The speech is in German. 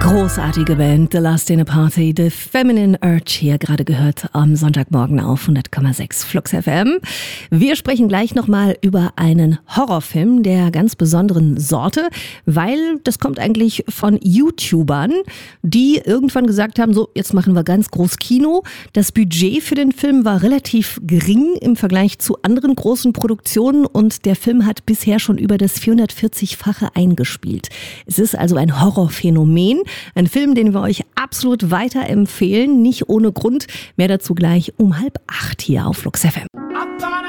Großartige Band, The Last in a Party, The Feminine Urge, hier gerade gehört am Sonntagmorgen auf 100,6 Flux FM. Wir sprechen gleich nochmal über einen Horrorfilm der ganz besonderen Sorte, weil das kommt eigentlich von YouTubern, die irgendwann gesagt haben, so jetzt machen wir ganz groß Kino. Das Budget für den Film war relativ gering im Vergleich zu anderen großen Produktionen und der Film hat bisher schon über das 440-fache eingespielt. Es ist also ein Horrorphänomen. Ein Film, den wir euch absolut weiterempfehlen, nicht ohne Grund. Mehr dazu gleich um 7:30 hier auf Flux FM.